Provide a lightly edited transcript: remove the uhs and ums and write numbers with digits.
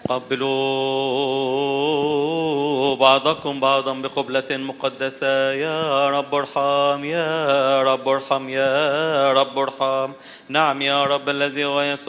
قبلوا بعضكم بعضا بقبلة مقدسة. يا رب ارحم، يا رب ارحم، يا رب ارحم. نعم يا رب الذي هو يسوع